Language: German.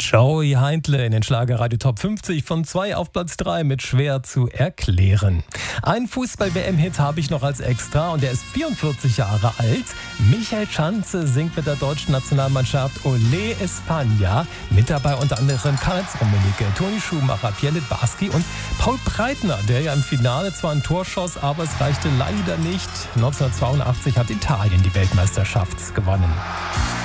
Joey Heindle in den Schlagerradio Top 50 von 2 auf Platz 3 mit schwer zu erklären. Ein Fußball-WM-Hit habe ich noch als Extra und der ist 44 Jahre alt. Michael Schanze singt mit der deutschen Nationalmannschaft Olé España. Mit dabei unter anderem Karl-Heinz Rummenigge, Toni Schumacher, Pierre Littbarski und Paul Breitner, der ja im Finale zwar ein Tor schoss, aber es reichte leider nicht. 1982 hat Italien die Weltmeisterschaft gewonnen.